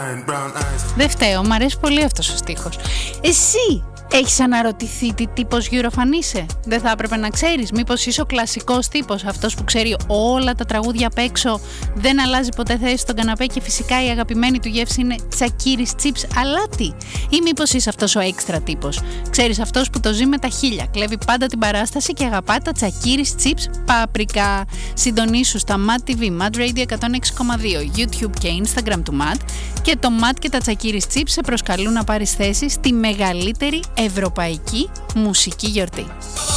Δεν φταίω, μ' αρέσει πολύ αυτός ο στίχος. Εσύ έχεις αναρωτηθεί τι τύπος Eurofan είσαι? Δεν θα έπρεπε να ξέρεις? Μήπως είσαι ο κλασικός τύπος, αυτός που ξέρει όλα τα τραγούδια απ' έξω, δεν αλλάζει ποτέ θέση στον καναπέ και φυσικά η αγαπημένη του γεύση είναι τσακίρις τσίπς αλάτι? Ή μήπως είσαι αυτός ο έξτρα τύπος? Ξέρεις, αυτός που το ζει με τα χίλια, κλέβει πάντα την παράσταση και αγαπά τα τσακίρις τσίπς πάπρικα. Συντονίσου στα Mad TV, Mad Radio 106,2, YouTube και Instagram του Mad, και το Mad και τα τσακίρις τσίπς σε προσκαλούν να πάρεις θέση στη μεγαλύτερη ευρωπαϊκή μουσική γιορτή.